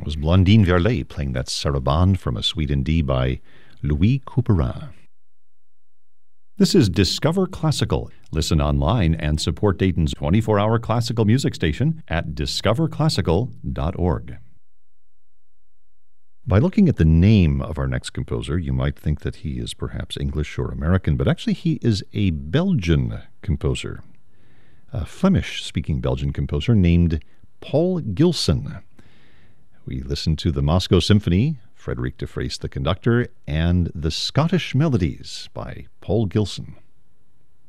was Blondine Verlet playing that Sarabande from A Suite in D by Louis Couperin. This is Discover Classical. Listen online and support Dayton's 24-hour classical music station at discoverclassical.org. By looking at the name of our next composer, you might think that he is perhaps English or American, but actually he is a Belgian composer, a Flemish-speaking Belgian composer named Paul Gilson. We listened to the Moscow Symphony, Frederic de Vries the conductor, and the Scottish Melodies by Paul Gilson.